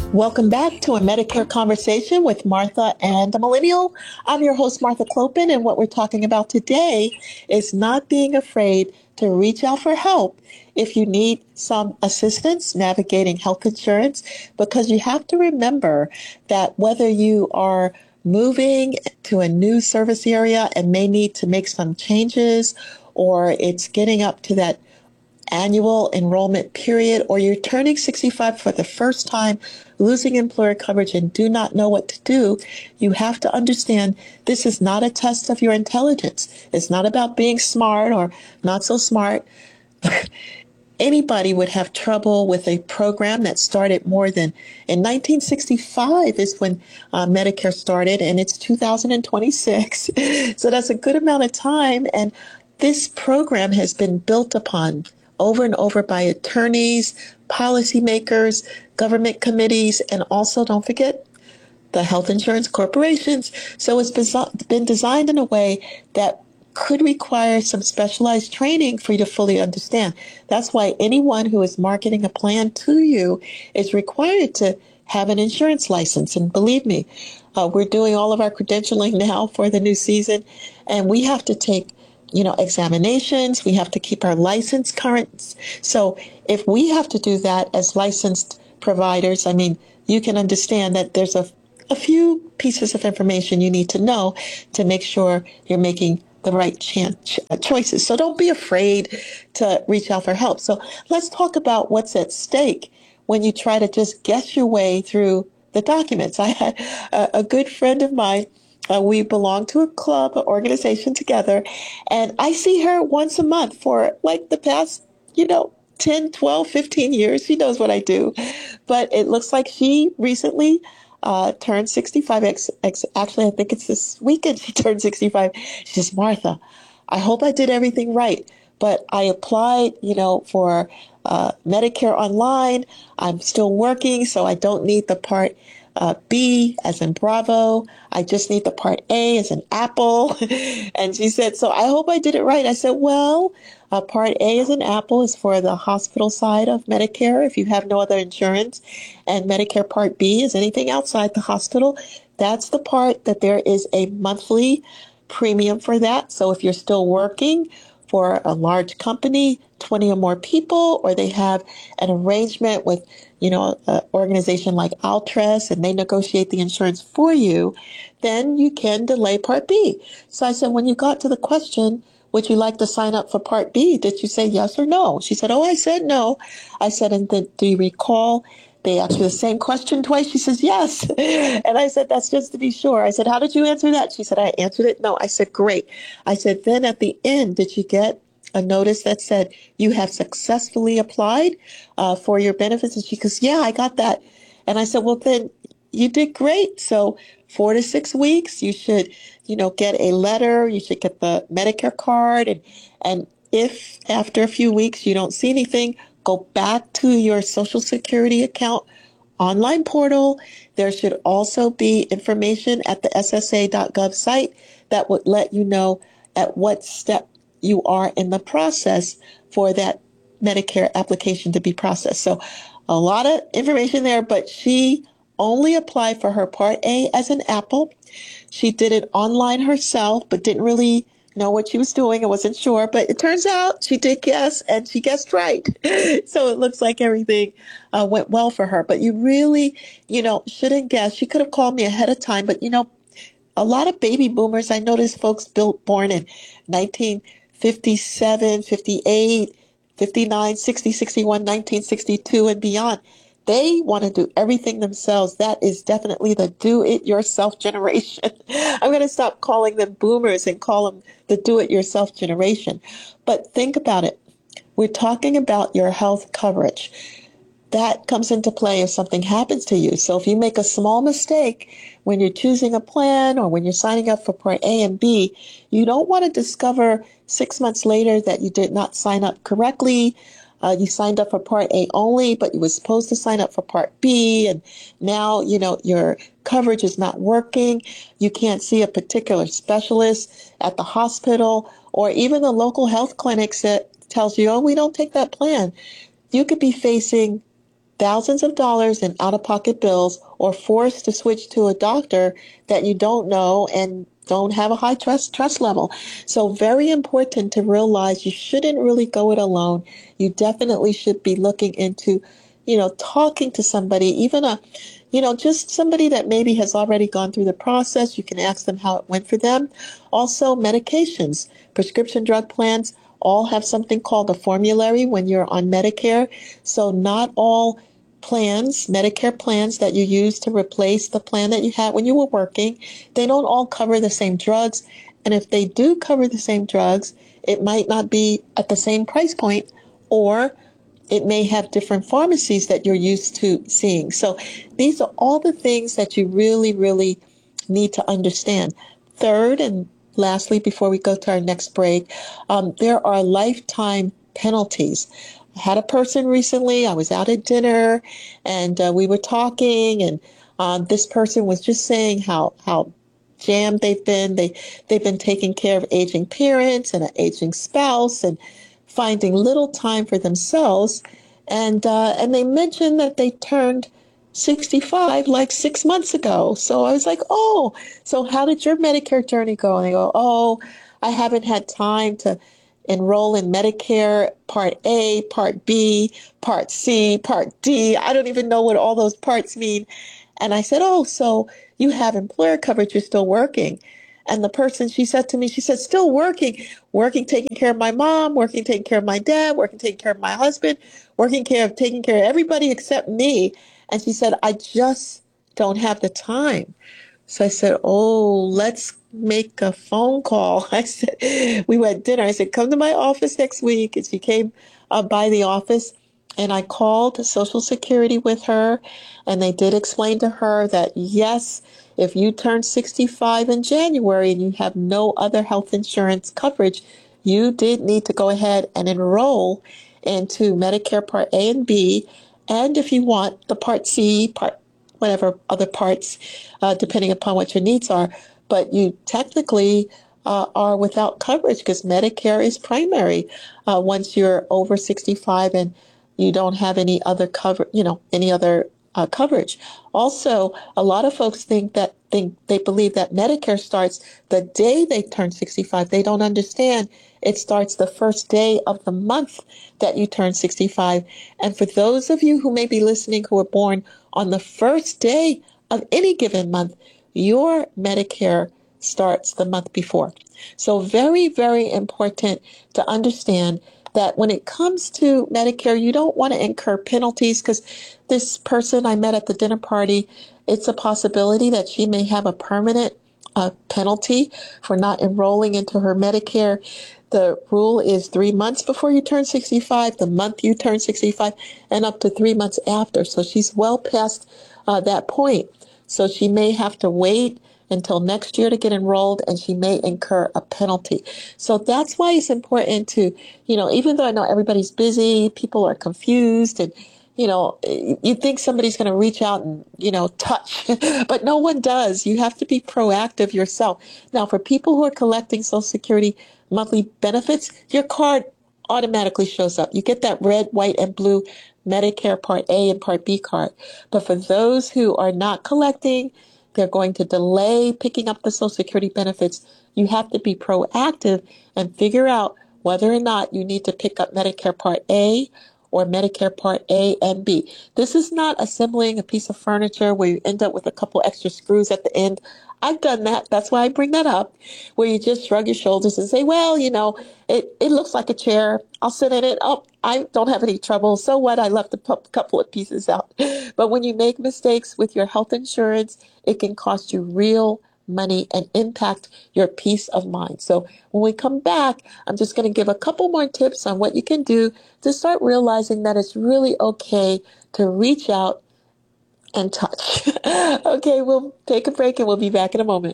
Welcome back to a Medicare conversation with Martha and the Millennial. I'm your host, Martha Clopin, and what we're talking about today is not being afraid to reach out for help if you need some assistance navigating health insurance, because you have to remember that whether you are moving to a new service area and may need to make some changes, or it's getting up to that annual enrollment period, or you're turning 65 for the first time, losing employer coverage and do not know what to do, you have to understand this is not a test of your intelligence. It's not about being smart or not so smart. Anybody would have trouble with a program that started more than in 1965 is when Medicare started, and it's 2026. So that's a good amount of time. And this program has been built upon over and over by attorneys, policymakers, government committees, and also don't forget the health insurance corporations. So it's been designed in a way that could require some specialized training for you to fully understand. That's why anyone who is marketing a plan to you is required to have an insurance license. And believe me, we're doing all of our credentialing now for the new season, and we have to take examinations. We have to keep our license current. So if we have to do that as licensed providers, I mean, you can understand that there's a few pieces of information you need to know to make sure you're making the right choices. So don't be afraid to reach out for help. So let's talk about what's at stake when you try to just guess your way through the documents. I had a good friend of mine. We belong to a club, an organization together, and I see her once a month for like the past, 10, 12, 15 years. She knows what I do. But it looks like she recently turned 65. Actually, I think it's this weekend she turned 65. She says, Martha, I hope I did everything right. But I applied, for Medicare online. I'm still working, so I don't need the part B as in Bravo. I just need the part A as in Apple. And she said, so I hope I did it right. I said, well, part A as in Apple is for the hospital side of Medicare if you have no other insurance. And Medicare Part B is anything outside the hospital. That's the part that there is a monthly premium for that. So if you're still working for a large company, 20 or more people, or they have an arrangement with, an organization like Altress and they negotiate the insurance for you, then you can delay Part B. So I said, when you got to the question, would you like to sign up for Part B? Did you say yes or no? She said, oh, I said no. I said, and then do you recall they asked you the same question twice? She says, yes. And I said, that's just to be sure. I said, how did you answer that? She said, I answered it no. I said, great. I said, then at the end, did you get a notice that said you have successfully applied for your benefits? And she goes, yeah, I got that. And I said, well, then you did great. So 4 to 6 weeks, you should, get a letter. You should get the Medicare card. And if after a few weeks you don't see anything, go back to your Social Security account online portal. There should also be information at the SSA.gov site that would let you know at what step you are in the process for that Medicare application to be processed. So a lot of information there, but she only applied for her Part A as an Apple. She did it online herself, but didn't really know what she was doing. I wasn't sure, but it turns out she did guess, and she guessed right. So it looks like everything went well for her. But you really, shouldn't guess. She could have called me ahead of time, but a lot of baby boomers, I noticed folks born in 1957, 58, 59, 60, 61, 1962, and beyond. They want to do everything themselves. That is definitely the do-it-yourself generation. I'm going to stop calling them boomers and call them the do-it-yourself generation. But think about it. We're talking about your health coverage. That comes into play if something happens to you. So if you make a small mistake when you're choosing a plan or when you're signing up for Part A and B, you don't want to discover 6 months later that you did not sign up correctly. You signed up for Part A only, but you were supposed to sign up for Part B, and now, your coverage is not working. You can't see a particular specialist at the hospital or even the local health clinics that tells you, oh, we don't take that plan. You could be facing thousands of dollars in out-of-pocket bills or forced to switch to a doctor that you don't know and don't have a high trust level. So very important to realize you shouldn't really go it alone. You definitely should be looking into, talking to somebody, even just somebody that maybe has already gone through the process. You can ask them how it went for them. Also, medications, prescription drug plans all have something called a formulary when you're on Medicare. So not all plans, Medicare plans that you use to replace the plan that you had when you were working, they don't all cover the same drugs. And if they do cover the same drugs, it might not be at the same price point, or it may have different pharmacies that you're used to seeing. So these are all the things that you really, really need to understand. Third, and lastly, before we go to our next break, there are lifetime penalties. I had a person recently, I was out at dinner, and we were talking, and this person was just saying how jammed they've been. They've been taking care of aging parents and an aging spouse and finding little time for themselves. And they mentioned that they turned 65 like 6 months ago. So I was like, oh, so how did your Medicare journey go? And they go, oh, I haven't had time to enroll in Medicare Part A, Part B, Part C, Part D. I don't even know what all those parts mean. And I said, oh, so you have employer coverage, you're still working. And the person, she said to me, she said, still working, taking care of my mom, working, taking care of my dad, working, taking care of my husband, taking care of everybody except me. And she said, I just don't have the time. So I said, oh, let's make a phone call. I said, we went dinner. I said, come to my office next week. And she came by the office, and I called Social Security with her, and they did explain to her that, yes, if you turn 65 in January and you have no other health insurance coverage, you did need to go ahead and enroll into Medicare Part A and B. And if you want the Part C, whatever other parts, depending upon what your needs are, but you technically are without coverage because Medicare is primary once you're over 65 and you don't have any other coverage. Also, a lot of folks think they believe that Medicare starts the day they turn 65. They don't understand. It starts the first day of the month that you turn 65. And for those of you who may be listening who are born on the first day of any given month, your Medicare starts the month before. So very, very important to understand that when it comes to Medicare, you don't want to incur penalties, because this person I met at the dinner party, it's a possibility that she may have a permanent penalty for not enrolling into her Medicare. The rule is 3 months before you turn 65, the month you turn 65, and up to 3 months after. So she's well past that point. So she may have to wait until next year to get enrolled, and she may incur a penalty. So that's why it's important to, even though I know everybody's busy, people are confused, and, you think somebody's going to reach out and, touch, but no one does. You have to be proactive yourself. Now, for people who are collecting Social Security monthly benefits, your card automatically shows up. You get that red, white, and blue Medicare Part A and Part B card. But for those who are not collecting, they're going to delay picking up the Social Security benefits. You have to be proactive and figure out whether or not you need to pick up Medicare Part A or Medicare Part A and B. This is not assembling a piece of furniture where you end up with a couple extra screws at the end. I've done that. That's why I bring that up, where you just shrug your shoulders and say, well, it looks like a chair. I'll sit in it. Oh, I don't have any trouble. So what? I left a couple of pieces out. But when you make mistakes with your health insurance, it can cost you real money and impact your peace of mind. So when we come back, I'm just going to give a couple more tips on what you can do to start realizing that it's really okay to reach out and touch. Okay, we'll take a break and we'll be back in a moment.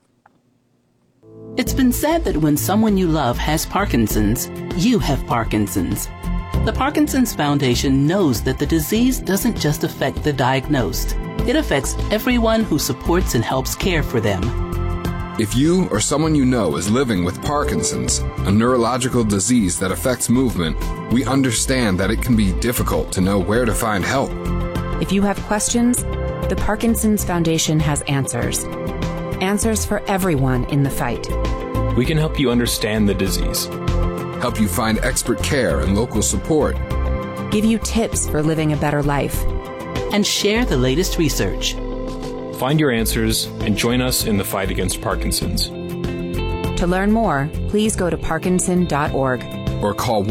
It's been said that when someone you love has Parkinson's, you have Parkinson's. The Parkinson's Foundation knows that the disease doesn't just affect the diagnosed. It affects everyone who supports and helps care for them. If you or someone you know is living with Parkinson's, a neurological disease that affects movement, we understand that it can be difficult to know where to find help. If you have questions, the Parkinson's Foundation has answers. Answers for everyone in the fight. We can help you understand the disease, help you find expert care and local support, give you tips for living a better life, and share the latest research. Find your answers and join us in the fight against Parkinson's. To learn more, please go to parkinson.org or call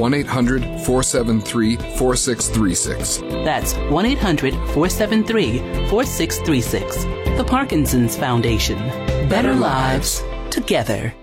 1-800-473-4636. That's 1-800-473-4636. The Parkinson's Foundation. Better lives together.